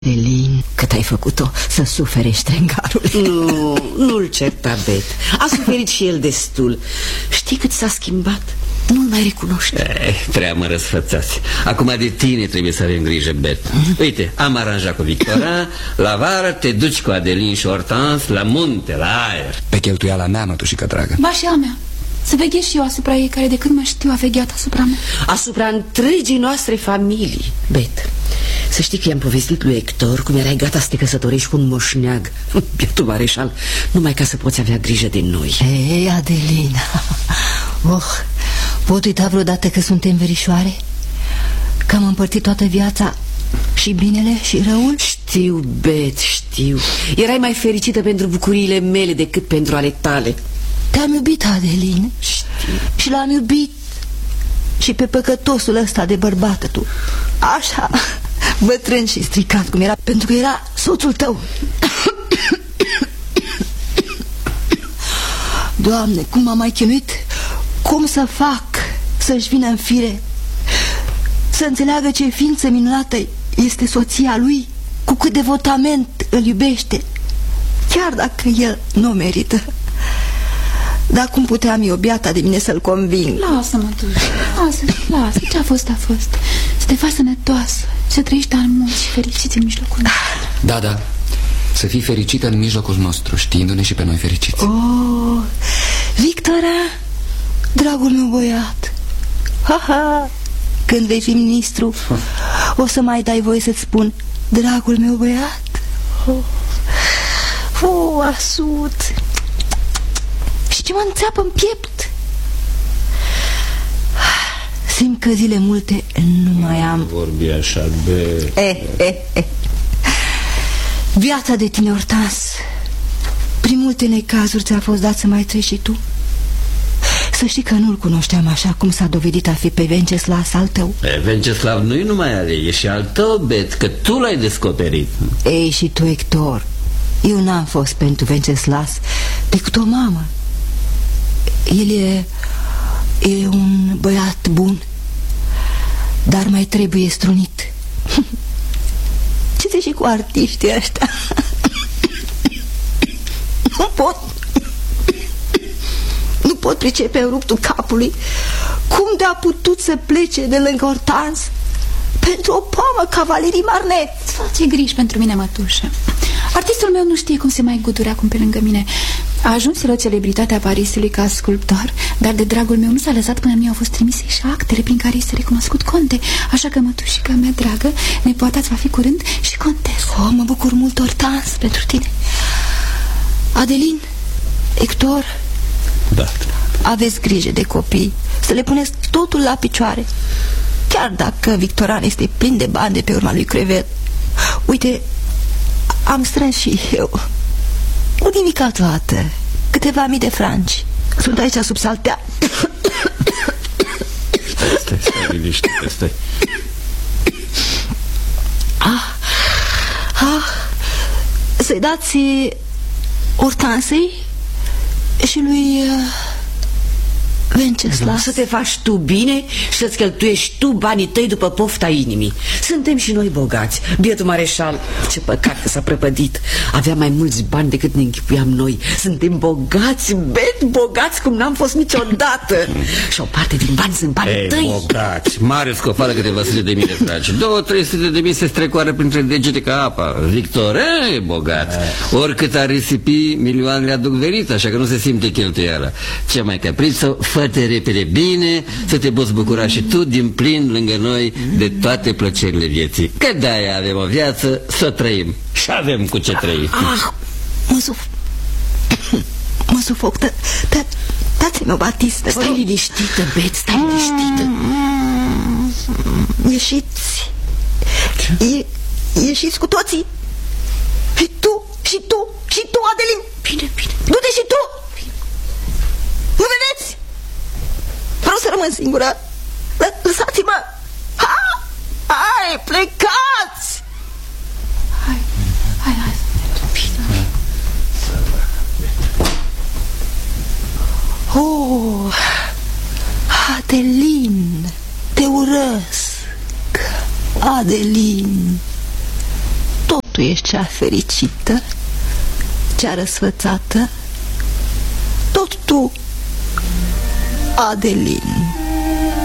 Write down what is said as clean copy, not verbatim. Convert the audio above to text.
Adelin, cât ai făcut-o să sufere ștrengarul. Nu-l certa, Bet. A suferit și el destul. Știi cât s-a schimbat? Nu-l mai recunoște. Prea mă răsfățați. Acum de tine trebuie să avem grijă, Bet. Uite, am aranjat cu Victorin. La vară te duci cu Adelin și Hortense la munte, la aer. Pe cheltuiala mea, mătușică dragă. Ba și a mea. Să veghez și eu asupra ei, care de când mă știu a vegheat asupra mea. Asupra întregii noastre familii, Bet. Să știi că i-am povestit lui Hector cum erai gata să te căsătorești cu un moșneag. Bietul mareșal, numai ca să poți avea grijă de noi. Ei, Adelina, pot uita vreodată că suntem verișoare? Că am împărțit toată viața, și binele și răul? Știu, Bet, știu. Erai mai fericită pentru bucuriile mele decât pentru ale tale. Te-am iubit, Adelin. Știu. Și l-am iubit și pe păcătosul ăsta de bărbată tu. Așa, bătrân și stricat cum era, pentru că era soțul tău. Doamne, cum m-am mai chinuit. Cum să fac să-și vină în fire, să înțeleagă ce ființă minunată este soția lui, cu cât devotament îl iubește, chiar dacă el nu o merită. Dar cum puteam eu, biata de mine, să-l conving? Lasă, mătușă, lasă, ce-a fost, a fost. Să te faci sănătoasă, să trăiești ani mulți și fericiți în mijlocul nostru. Da, să fii fericită în mijlocul nostru, știindu-ne și pe noi fericiți. Victorin, dragul meu băiat, când vei fi ministru, o să mai dai voie să-ți spun dragul meu băiat? Asut. Și ce mă înțeapă în piept. Simt că zile multe nu mai am. Vorbi așa, be. Viața de tine, Hortense, prin multe necazuri ți-a fost dat să mai treci și tu. Să știi că nu-l cunoșteam așa cum s-a dovedit a fi pe Venceslas al tău. Venceslav nu-i numai ale, e și al tău, Bet, că tu l-ai descoperit. Ei, și tu, Hector, eu n-am fost pentru Venceslas decât o mamă. El e un băiat bun, dar mai trebuie strunit. Ce se și cu artiștii ăștia? Nu pot pricepe în ruptul capului cum de-a putut să plece de lângă Hortense pentru o poamă cavalerii Marnet. Îți face griji pentru mine, mătușă. Artistul meu nu știe cum se mai gudure acum pe lângă mine. A ajuns la celebritatea Parisului ca sculptor, dar de dragul meu nu s-a lăsat până nu i-au fost trimise și actele prin care este recunoscut conte. Așa că, mătușica mea dragă, nepoata-ți va fi curând și contesă. Mă bucur mult, Hortense, pentru tine. Adelin, Hector, da. Aveți grijă de copii, să le puneți totul la picioare. Chiar dacă Victorin este plin de bani de pe urma lui Crevel. Uite, am strâns și eu, nu nimica toată, câteva mii de franci. Sunt aici sub saltea. Stai, liniște-te, stai. Să-i dați Hortensei și lui Venceslas. Să te faci tu bine și să-ți cheltuiești tu banii tăi după pofta inimii. Suntem și noi bogați. Bietul mareșal, ce păcat că s-a prăpădit. Avea mai mulți bani decât ne închipuiam noi. Suntem bogați, Bet, bogați cum n-am fost niciodată. Și o parte din bani sunt banii tăi. Bogați, mare scofală câteva sute de mii de franci. 200-300 de mii se strecoară printre degete ca apa. Victorin e bogat. Oricât ar risipi, milioanele aduc venit, așa că nu se simte cheltuiala. Ce mai capriță, fă-te repede bine, să te poți bucura și tu din plin lângă noi de toate plăcerile vieții. Că de-aia avem o viață, să o trăim. Și avem cu ce trăi. Mă sufoc. Dați-mi o batistă. Stai liniștită, Bet, stai liniștită. Ieșiți cu toții. Și tu, Adelin. Bine. Du-te și tu. Nu vedeți? Vreau să rămân singură. Lăsați-mă. Hai, plecați. Hai. Bine. Adelin, te urăsc. Adelin. tu ești cea fericită, cea răsfățată, tot tu, Adeline.